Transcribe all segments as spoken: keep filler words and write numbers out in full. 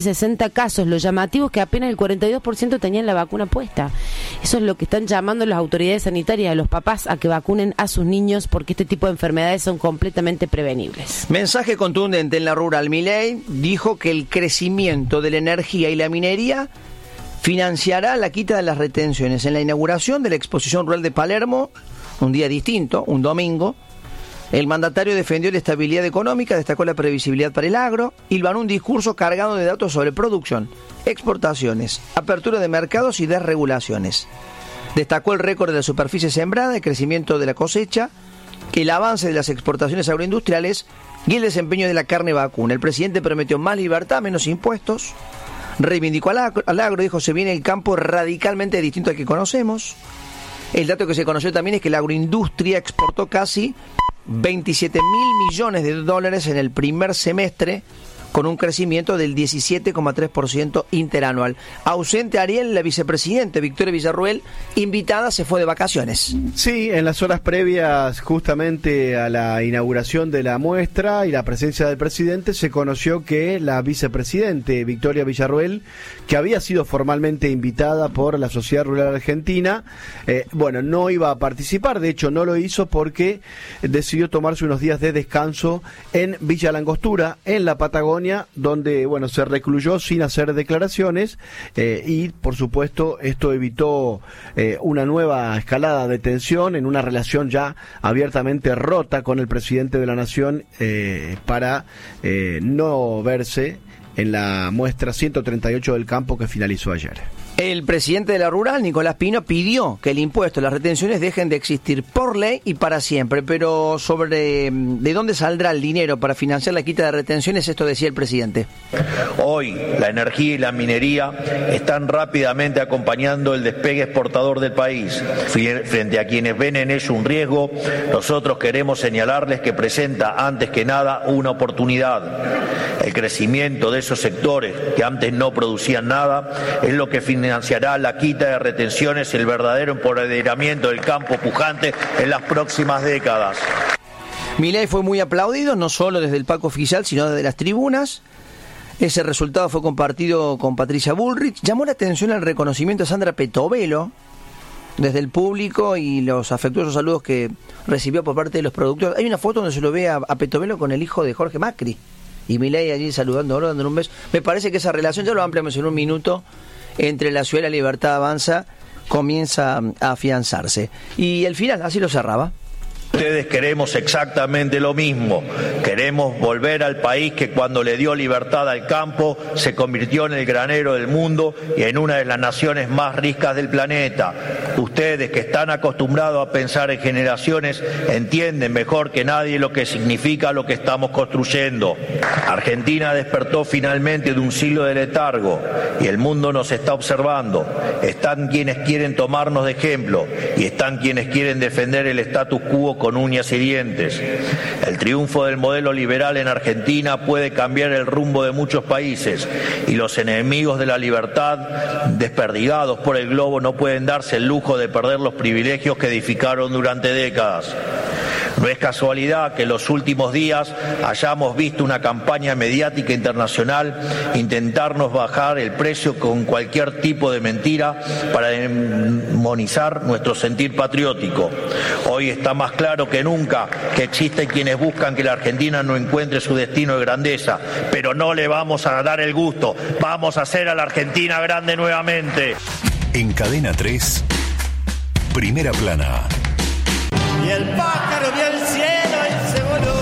sesenta casos. Lo llamativo es que apenas el cuarenta y dos por ciento tenían la vacuna puesta. Eso es lo que están llamando las autoridades sanitarias a los papás a que vacunen a sus niños porque este tipo de enfermedades son completamente prevenibles. Mensaje contundente en la rural. Milei dijo que el crecimiento de la energía y la minería financiará la quita de las retenciones. En la inauguración de la exposición rural de Palermo, un día distinto, un domingo, el mandatario defendió la estabilidad económica, destacó la previsibilidad para el agro, hilvanó un discurso cargado de datos sobre producción, exportaciones, apertura de mercados y desregulaciones. Destacó el récord de la superficie sembrada, el crecimiento de la cosecha, el avance de las exportaciones agroindustriales y el desempeño de la carne vacuna. El presidente prometió más libertad, menos impuestos, reivindicó al agro, al agro, dijo, se viene el campo radicalmente distinto al que conocemos. El dato que se conoció también es que la agroindustria exportó casi veintisiete mil millones de dólares en el primer semestre, con un crecimiento del diecisiete coma tres por ciento interanual. Ausente Ariel, la vicepresidente Victoria Villarruel, invitada, se fue de vacaciones. Sí, en las horas previas justamente a la inauguración de la muestra y la presencia del presidente, se conoció que la vicepresidente Victoria Villarruel, que había sido formalmente invitada por la Sociedad Rural Argentina, eh, bueno, no iba a participar. De hecho, no lo hizo porque decidió tomarse unos días de descanso en Villa Langostura, en la Patagonia, donde, bueno, se recluyó sin hacer declaraciones eh, y, por supuesto, esto evitó eh, una nueva escalada de tensión en una relación ya abiertamente rota con el presidente de la Nación eh, para eh, no verse en la muestra ciento treinta y ocho del campo que finalizó ayer. El presidente de la rural, Nicolás Pino, pidió que el impuesto a las retenciones dejen de existir por ley y para siempre, pero sobre de dónde saldrá el dinero para financiar la quita de retenciones, esto decía el presidente. Hoy la energía y la minería están rápidamente acompañando el despegue exportador del país. Frente a quienes ven en ello un riesgo, nosotros queremos señalarles que presenta antes que nada una oportunidad. El crecimiento de esos sectores que antes no producían nada es lo que financiará financiará la quita de retenciones y el verdadero empoderamiento del campo pujante en las próximas décadas. Milei fue muy aplaudido, no solo desde el palco oficial, sino desde las tribunas. Ese resultado fue compartido con Patricia Bullrich. Llamó la atención el reconocimiento a Sandra Petovelo desde el público y los afectuosos saludos que recibió por parte de los productores. Hay una foto donde se lo ve a, a Petovelo con el hijo de Jorge Macri y Milei allí saludándolo, dándole un beso. Me parece que esa relación, ya lo ampliamos en un minuto, entre la ciudad y la Libertad Avanza comienza a afianzarse. Y el final, así lo cerraba. Ustedes queremos exactamente lo mismo. Queremos volver al país que cuando le dio libertad al campo se convirtió en el granero del mundo y en una de las naciones más ricas del planeta. Ustedes que están acostumbrados a pensar en generaciones entienden mejor que nadie lo que significa lo que estamos construyendo. Argentina despertó finalmente de un siglo de letargo y el mundo nos está observando. Están quienes quieren tomarnos de ejemplo y están quienes quieren defender el status quo con uñas y dientes. El triunfo del modelo liberal en Argentina puede cambiar el rumbo de muchos países y los enemigos de la libertad, desperdigados por el globo, no pueden darse el lujo de perder los privilegios que edificaron durante décadas. No es casualidad que en los últimos días hayamos visto una campaña mediática internacional intentarnos bajar el precio con cualquier tipo de mentira para demonizar nuestro sentir patriótico. Hoy está más claro que nunca que existen quienes buscan que la Argentina no encuentre su destino de grandeza, pero no le vamos a dar el gusto. Vamos a hacer a la Argentina grande nuevamente. En Cadena tres, Primera Plana. Y el pájaro vio el cielo y se voló.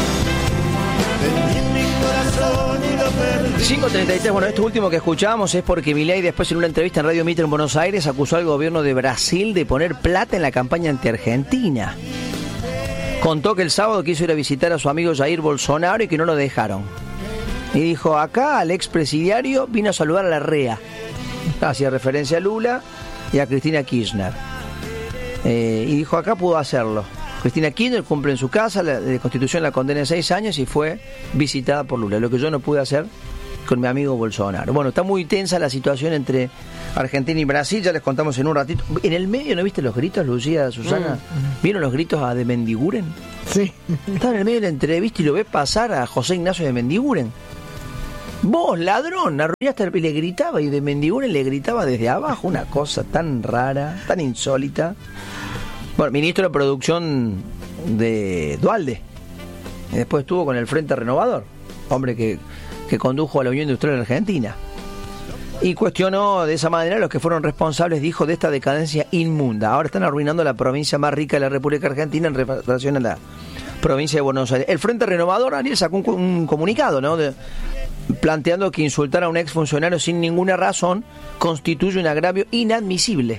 Vendí mi corazón y lo perdí. cinco treinta y tres, bueno, esto último que escuchábamos es porque Milei después en una entrevista en Radio Mitre en Buenos Aires acusó al gobierno de Brasil de poner plata en la campaña anti-Argentina. Contó que el sábado quiso ir a visitar a su amigo Jair Bolsonaro y que no lo dejaron. Y dijo, acá al expresidiario vino a saludar a la R E A. Hacía referencia a Lula y a Cristina Kirchner. Eh, y dijo, acá pudo hacerlo. Cristina Kirchner cumple en su casa, la de Constitución la condena en seis años y fue visitada por Lula, lo que yo no pude hacer con mi amigo Bolsonaro. Bueno, está muy tensa la situación entre Argentina y Brasil, ya les contamos en un ratito. En el medio, ¿no viste los gritos, Lucía, Susana? Mm. ¿Vieron los gritos a de Mendiguren? Sí. Estaba en el medio de la entrevista y lo ves pasar a José Ignacio de Mendiguren. Vos, ladrón, arruinaste el... y le gritaba, y de Mendiguren le gritaba desde abajo, una cosa tan rara, tan insólita. Bueno, ministro de Producción de Duhalde, y después estuvo con el Frente Renovador, hombre que, que condujo a la Unión Industrial Argentina, y cuestionó de esa manera a los que fueron responsables, dijo, de esta decadencia inmunda. Ahora están arruinando la provincia más rica de la República Argentina en relación a la provincia de Buenos Aires. El Frente Renovador, Ariel, sacó un, un comunicado, ¿no?, de, planteando que insultar a un exfuncionario sin ninguna razón constituye un agravio inadmisible.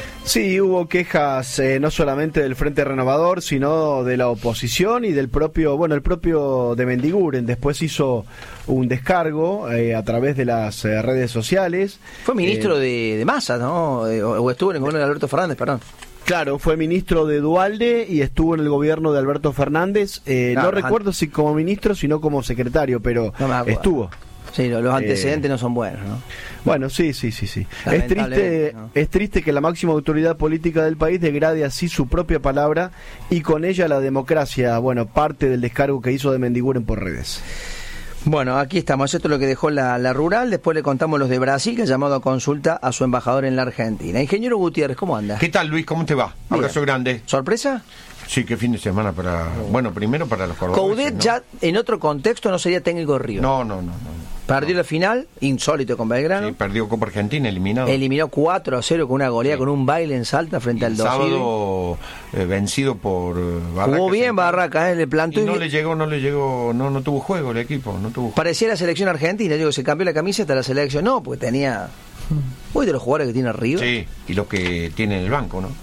Sí, hubo quejas eh, no solamente del Frente Renovador, sino de la oposición y del propio, bueno, el propio de Mendiguren. Después hizo un descargo eh, a través de las eh, redes sociales. Fue ministro eh, de, de Massa, ¿no? Eh, o, o estuvo en el gobierno de Alberto Fernández, perdón. Claro, fue ministro de Duhalde y estuvo en el gobierno de Alberto Fernández. Eh, claro, no recuerdo si como ministro, sino como secretario, pero no estuvo. Sí, los antecedentes eh, no son buenos, ¿no? Bueno, sí, sí, sí, sí. Es triste, ¿no? Es triste que la máxima autoridad política del país degrade así su propia palabra y con ella la democracia. Bueno, parte del descargo que hizo de Mendiguren por redes. Bueno, aquí estamos. Esto es lo que dejó la, la rural. Después le contamos los de Brasil, que ha llamado a consulta a su embajador en la Argentina. Ingeniero Gutiérrez, ¿cómo anda? ¿Qué tal, Luis? ¿Cómo te va? Bien. Abrazo grande. ¿Sorpresa? Sí, qué fin de semana para... Bueno, primero para los cordobeses, Coudet, ¿no? Ya en otro contexto no sería técnico de River. No, no, no. no. Perdió no. la final, insólito con Belgrano. Sí, perdió Copa Argentina, eliminado. Eliminó cuatro a cero con una goleada, sí, con un baile en Salta frente y al Dosivi. sábado eh, vencido por eh, Barracas. Jugó bien Barracas, ¿eh? Le plantó y y no y... le llegó, no le llegó, no no tuvo juego el equipo, no tuvo juego. Parecía la selección argentina, digo, se cambió la camisa hasta la selección, no, porque tenía... Uy, de los jugadores que tiene arriba. Sí, y los que tiene en el banco, ¿no?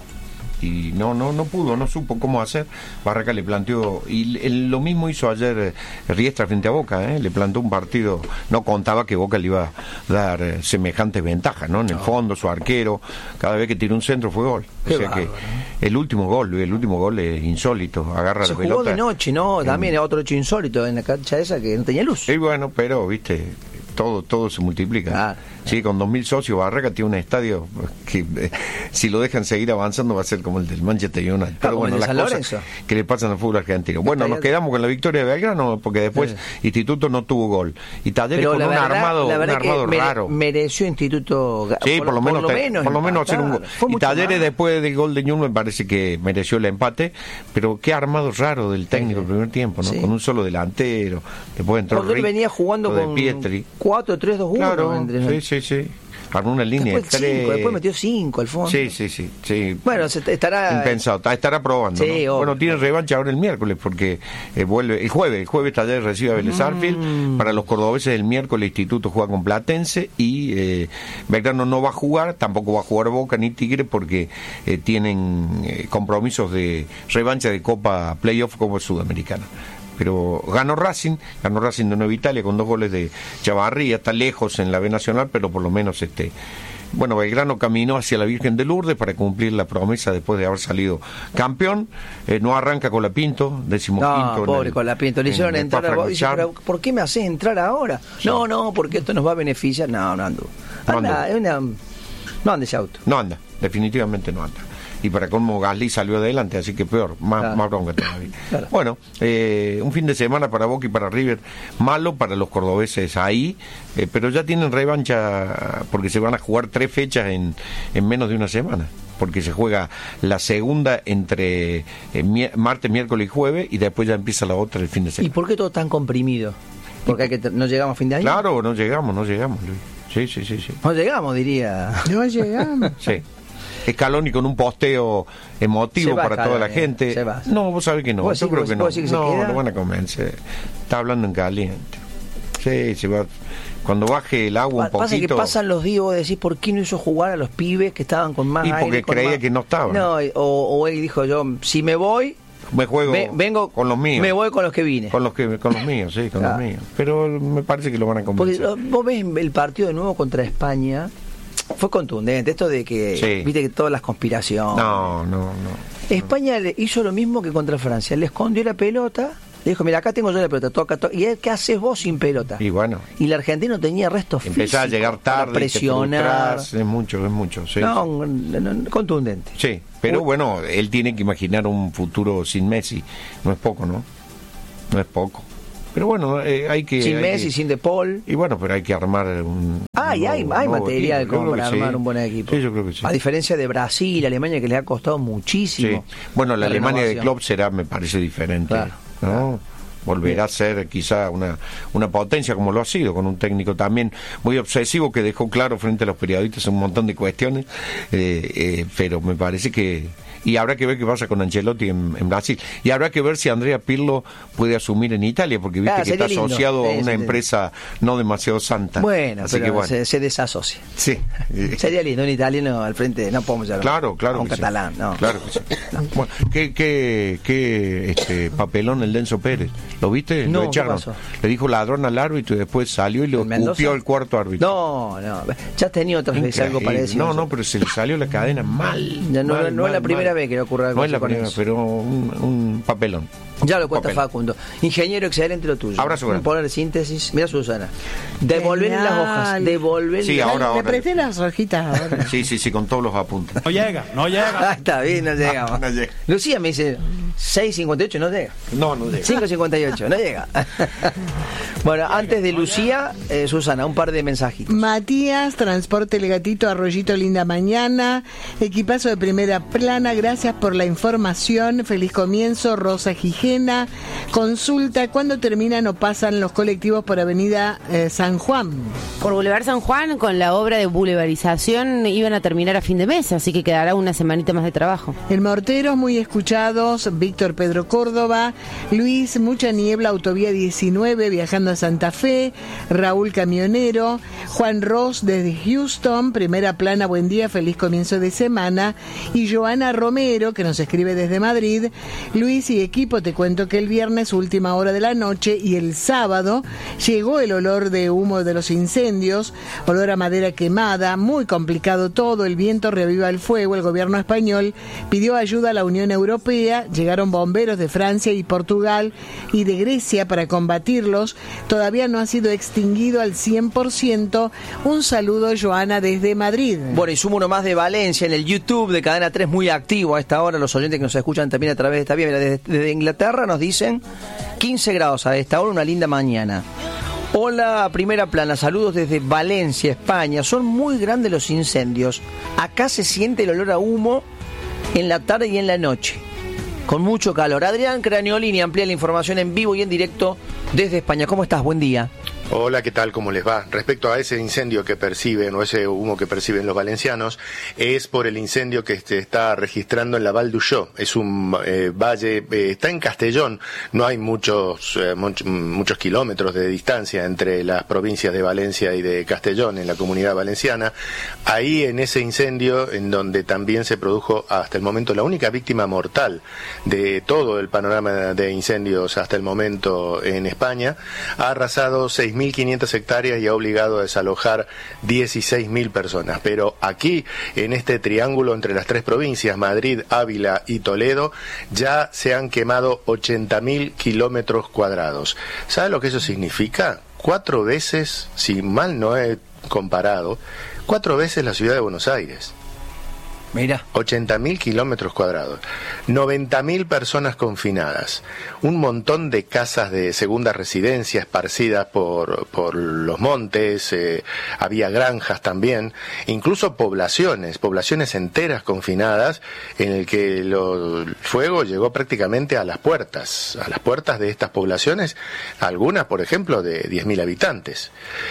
Y no no no pudo, no supo cómo hacer. Barraca le planteó, y el, lo mismo hizo ayer eh, Riestra frente a Boca, ¿eh? Le plantó un partido, no contaba que Boca le iba a dar eh, semejantes ventajas, ¿no? En el fondo, su arquero, cada vez que tiró un centro fue gol. O sea que el último gol, el último gol es insólito, agarra se la pelota. Se jugó de noche, ¿no? También es otro hecho insólito en la cancha esa que no tenía luz. Y bueno, pero, viste, todo todo se multiplica. Claro. Sí, con dos mil socios, Barraca tiene un estadio que eh, si lo dejan seguir avanzando va a ser como el del Manchester United. Pero ah, bueno, las cosas Lorenzo. que le pasan al fútbol argentino. Bueno, nos quedamos con la victoria de Belgrano porque después sí. Instituto no tuvo gol. Y Talleres con un verdad, armado, un armado mere, raro. Mereció Instituto. Sí, por, por lo menos, por lo menos, por lo menos hacer un gol. Y Talleres más. Después del gol de Ñuble me parece que mereció el empate, pero qué armado raro del técnico sí. el primer tiempo, ¿no? Sí. Con un solo delantero. Después entró Porque él venía jugando con cuatro tres dos uno. Claro, sí, sí, sí. Armó una línea después de tres. Cinco, después metió cinco al fondo. Sí, sí, sí. sí. Bueno, se estará. Impensado, estará probando. Sí, ¿no? Bueno, tiene revancha ahora el miércoles porque eh, vuelve. El jueves, el jueves Talleres recibe a Vélez Arfield. Mm. Para los cordobeses, el miércoles el Instituto juega con Platense y eh, Belgrano no va a jugar, tampoco va a jugar Boca ni Tigre porque eh, tienen eh, compromisos de revancha de Copa Playoff como Sudamericana. Pero ganó Racing, ganó Racing de Nueva Italia con dos goles de Chavarría, está lejos en la B Nacional, pero por lo menos este bueno, Belgrano caminó hacia la Virgen de Lourdes para cumplir la promesa después de haber salido campeón. Eh, no arranca Colapinto, decimoquinto. No, pobre Colapinto, le hicieron entrar a vos. Dice, pero ¿por qué me haces entrar ahora? Sí. No, no, porque esto nos va a beneficiar. No, no ando. Anda, no, una... no anda ese auto. No anda, definitivamente no anda. Y para cómo Gasly salió adelante, así que peor, más, claro. más bronca todavía. Claro. Bueno, eh, un fin de semana para Boca y para River, malo para los cordobeses ahí, eh, pero ya tienen revancha porque se van a jugar tres fechas en, en menos de una semana, porque se juega la segunda entre eh, mi- martes, miércoles y jueves, y después ya empieza la otra el fin de semana. ¿Y por qué todo tan comprimido? ¿Porque hay que no llegamos a fin de año? Claro, no llegamos, no llegamos, Luis. Sí, sí, sí, sí. No llegamos, diría. No llegamos. Sí. Scaloni con un posteo emotivo para Scaloni, toda la gente. Se va. No, vos sabés que no. Yo creo que no. Que no, no van a convencer. Está hablando en caliente. Sí, se va. Cuando baje el agua un poquito. Pasa que pasan los días, vos decís, ¿por qué no hizo jugar a los pibes que estaban con más y aire? Y porque creía más... que no estaban. No, o, o él dijo yo, si me voy... Me juego Ve, vengo con los míos. Me voy con los que vine. Con los que con los míos, sí, con claro. los míos. Pero me parece que lo van a convencer. Porque vos ves el partido de nuevo contra España... Fue contundente, esto de que, sí. viste que todas las conspiraciones. No, no, no. España le hizo lo mismo que contra Francia, le escondió la pelota, le dijo, mira, acá tengo yo la pelota, toca, toca. ¿Y qué haces vos sin pelota? Y bueno. Y la Argentina no tenía restos físicos. Empezaba a llegar tarde, presionar. Es mucho, es mucho. Sí, no, sí. No, no, contundente. Sí, pero bueno, él tiene que imaginar un futuro sin Messi. No es poco, ¿no? No es poco. Pero bueno, eh, hay que... Sin hay Messi, que, sin De Paul. Y bueno, pero hay que armar un... Ah, y hay, hay material equipo. como para armar sí. un buen equipo. Sí, yo creo que sí. A diferencia de Brasil, Alemania, que les ha costado muchísimo. Sí. Bueno, la, la Alemania de Klopp será, me parece, diferente. Claro, ¿no? Claro. Volverá a ser quizá una, una potencia como lo ha sido, con un técnico también muy obsesivo que dejó claro frente a los periodistas un montón de cuestiones, eh, eh, pero me parece que... Y habrá que ver qué pasa con Ancelotti en, en Brasil. Y habrá que ver si Andrea Pirlo puede asumir en Italia, porque viste ah, que está lindo. asociado sí, a una sí, empresa sí. no demasiado santa. Bueno, Así pero que bueno. Se, se desasocia. Sí. Sería lindo un italiano al frente, no podemos llevar claro, claro a un catalán. Sí. No. Claro que sí. No. Bueno, ¿qué, qué, qué este, papelón el Denso Pérez? ¿Lo viste? No, lo echaron. Le dijo ladrón al árbitro y después salió y lo escupió el cuarto árbitro. No, no. Ya tenía otras veces algo parecido. No, no, pero se le salió la cadena mal. Ya no, mal, no mal, es la primera mal. vez que le ocurre algo. No es la primera, pero un, un papelón. Ya lo cuenta Facundo. Ingeniero, excelente lo tuyo. Abrazo grande. Poner síntesis. Mira, Susana. Devolver las hojas. Devolver. Sí, ahora, ahora. Le presté las hojitas ahora. Sí, sí, sí, con todos los apuntes. No llega, no llega. Ah, está bien, no llega. No, no llega. Lucía me dice seis cincuenta y ocho, no llega. No, no llega. cinco cincuenta y ocho, no llega. Bueno, antes de Lucía, eh, Susana, un par de mensajitos. Matías, Transporte El Gatito, Arroyito Linda Mañana, equipazo de primera plana, gracias por la información, feliz comienzo. Rosa Gijena, consulta, ¿cuándo terminan o pasan los colectivos por Avenida eh, San Juan? Por Boulevard San Juan, con la obra de boulevarización, iban a terminar a fin de mes, así que quedará una semanita más de trabajo. En Morteros, muy escuchados, Víctor Pedro Córdoba, Luis, mucha niebla, autovía diecinueve, viajando a Santa Fe, Raúl Camionero, Juan Ross desde Houston, primera plana, buen día, feliz comienzo de semana, y Joana Romero, que nos escribe desde Madrid. Luis y equipo, te cuento que el viernes, última hora de la noche, y el sábado, llegó el olor de humo de los incendios, olor a madera quemada, muy complicado todo, el viento reaviva el fuego, el gobierno español pidió ayuda a la Unión Europea, llegaron bomberos de Francia y Portugal y de Grecia para combatirlos, todavía no ha sido extinguido al cien por ciento. Un saludo, Joana, desde Madrid. Bueno, y sumo uno más de Valencia, en el YouTube de Cadena tres, muy activo a esta hora, los oyentes que nos escuchan también a través de esta vía. Mira, desde, desde Inglaterra nos dicen quince grados a esta hora, una linda mañana. Hola, primera plana, saludos desde Valencia, España. Son muy grandes los incendios. Acá se siente el olor a humo en la tarde y en la noche, con mucho calor. Adrián Craniolini amplía la información en vivo y en directo desde España. ¿Cómo estás? Buen día. Hola, ¿qué tal? ¿Cómo les va? Respecto a ese incendio que perciben, o ese humo que perciben los valencianos, es por el incendio que se está registrando en la Val d'Uixó. Es un eh, valle, eh, está en Castellón, no hay muchos, eh, much, muchos kilómetros de distancia entre las provincias de Valencia y de Castellón, en la Comunidad Valenciana. Ahí, en ese incendio, en donde también se produjo hasta el momento la única víctima mortal de todo el panorama de incendios hasta el momento en España, ha arrasado seis mil quinientas hectáreas y ha obligado a desalojar dieciséis mil personas. Pero aquí, en este triángulo entre las tres provincias, Madrid, Ávila y Toledo, ya se han quemado ochenta mil kilómetros cuadrados. ¿Sabe lo que eso significa? Cuatro veces, si mal no he comparado, cuatro veces la ciudad de Buenos Aires. Mira. ochenta mil kilómetros cuadrados, noventa mil personas confinadas, un montón de casas de segunda residencia esparcidas por, por los montes, eh, había granjas también, incluso poblaciones, poblaciones enteras confinadas, en el que lo, el fuego llegó prácticamente a las puertas, a las puertas de estas poblaciones, algunas, por ejemplo, de diez mil habitantes.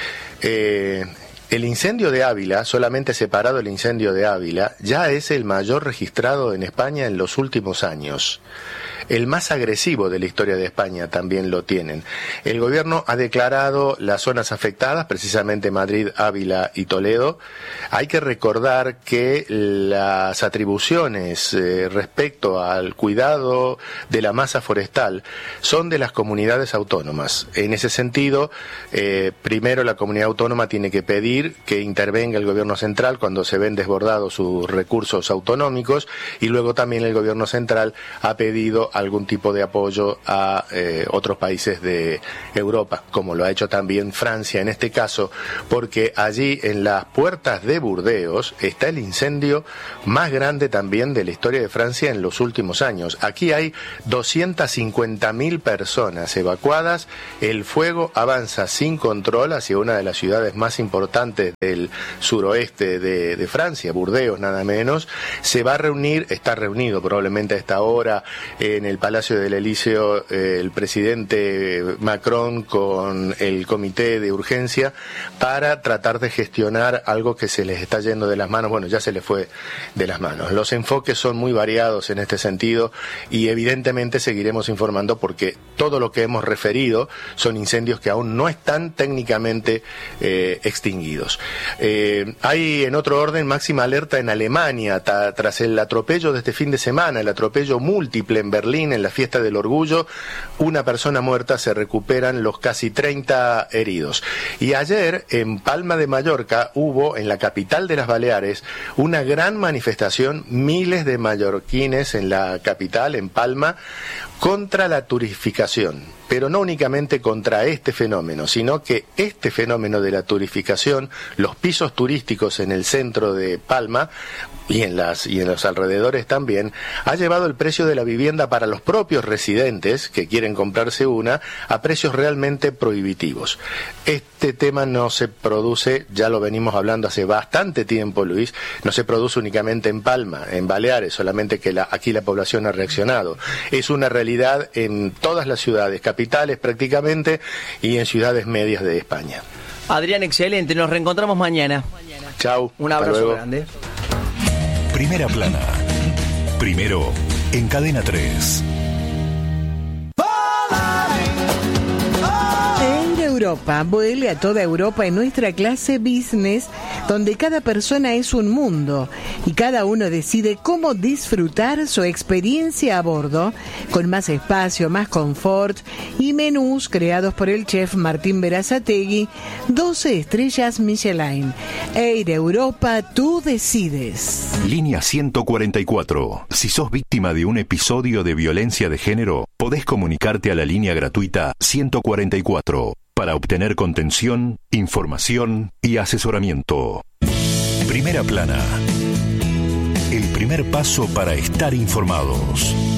Eh... El incendio de Ávila, solamente separado el incendio de Ávila, ya es el mayor registrado en España en los últimos años. El más agresivo de la historia de España también lo tienen. El gobierno ha declarado las zonas afectadas, precisamente Madrid, Ávila y Toledo. Hay que recordar que las atribuciones eh, respecto al cuidado de la masa forestal son de las comunidades autónomas. En ese sentido, eh, primero la comunidad autónoma tiene que pedir pedir que intervenga el gobierno central cuando se ven desbordados sus recursos autonómicos, y luego también el gobierno central ha pedido algún tipo de apoyo a eh, otros países de Europa, como lo ha hecho también Francia en este caso, porque allí en las puertas de Burdeos está el incendio más grande también de la historia de Francia en los últimos años. Aquí hay doscientas cincuenta mil personas evacuadas, el fuego avanza sin control hacia una de las ciudades más importantes del suroeste de, de Francia, Burdeos nada menos. Se va a reunir, está reunido probablemente a esta hora en el Palacio del Elíseo eh, el presidente Macron con el comité de urgencia para tratar de gestionar algo que se les está yendo de las manos. Bueno, ya se les fue de las manos. Los enfoques son muy variados en este sentido y evidentemente seguiremos informando porque todo lo que hemos referido son incendios que aún no están técnicamente eh, extinguidos. Eh, hay en otro orden máxima alerta en Alemania ta, tras el atropello de este fin de semana, el atropello múltiple en Berlín en la fiesta del orgullo. Una persona muerta, se recuperan los casi treinta heridos. Y ayer en Palma de Mallorca hubo, en la capital de las Baleares, una gran manifestación, miles de mallorquines en la capital, en Palma, contra la turificación, pero no únicamente contra este fenómeno, sino que este fenómeno de la turificación, los pisos turísticos en el centro de Palma y en las y en los alrededores también, ha llevado el precio de la vivienda para los propios residentes que quieren comprarse una a precios realmente prohibitivos. Este tema no se produce, ya lo venimos hablando hace bastante tiempo, Luis, no se produce únicamente en Palma, en Baleares, solamente que la, aquí la población ha reaccionado. Es una realidad en todas las ciudades capitales prácticamente y en ciudades medias de España. Adrián, excelente, nos reencontramos mañana. Chau. Un abrazo grande. Primera plana. Primero en Cadena tres. Europa, vuele a toda Europa en nuestra clase business, donde cada persona es un mundo y cada uno decide cómo disfrutar su experiencia a bordo, con más espacio, más confort y menús creados por el chef Martín Berazategui, doce estrellas Michelin. Air Europa, tú decides. Línea ciento cuarenta y cuatro. Si sos víctima de un episodio de violencia de género, podés comunicarte a la línea gratuita ciento cuarenta y cuatro para obtener contención, información y asesoramiento. Primera plana. El primer paso para estar informados.